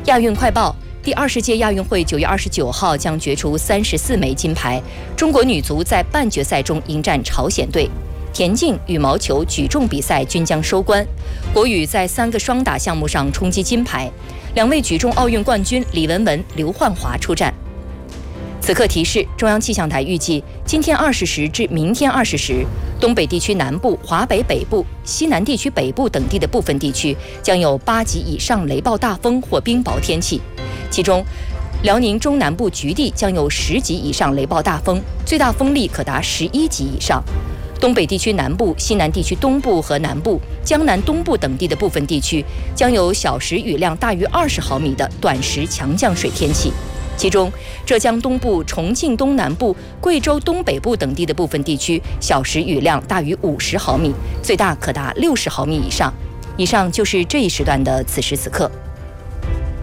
亚运快报：第20届亚运会9月29号将决出34枚金牌。中国女足在半决赛中迎战朝鲜队。田径、羽毛球、举重比赛均将收官。国羽在3个双打项目上冲击金牌，2位举重奥运冠军李雯雯、刘焕华出战。此刻提示：中央气象台预计，今天20时至明天20时，东北地区南部、华北北部、西南地区北部等地的部分地区将有8级以上雷暴大风或冰雹天气，其中辽宁中南部局地将有10级以上雷暴大风，最大风力可达11级以上。东北地区南部、西南地区东部和南部、江南东部等地的部分地区将有小时雨量大于20毫米的短时强降水天气。其中，浙江东部、重庆东南部、贵州东北部等地的部分地区小时雨量大于50毫米，最大可达60毫米以上。以上就是这一时段的此时此刻。